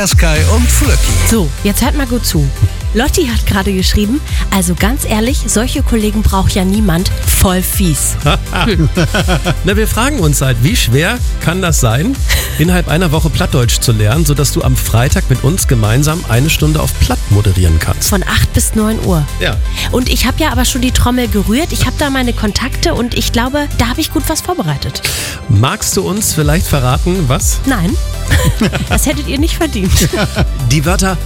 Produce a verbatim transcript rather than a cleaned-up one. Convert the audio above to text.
Sky und Flöcki. So, jetzt hört mal gut zu. Lotti hat gerade geschrieben, also ganz ehrlich, solche Kollegen braucht ja niemand. Voll fies. Hm. Na, wir fragen uns halt, wie schwer kann das sein, innerhalb einer Woche Plattdeutsch zu lernen, sodass du am Freitag mit uns gemeinsam eine Stunde auf Platt moderieren kannst? Von acht bis neun Uhr. Ja. Und ich habe ja aber schon die Trommel gerührt. Ich habe da meine Kontakte und ich glaube, da habe ich gut was vorbereitet. Magst du uns vielleicht verraten, was? Nein, das hättet ihr nicht verdient. Die Wörter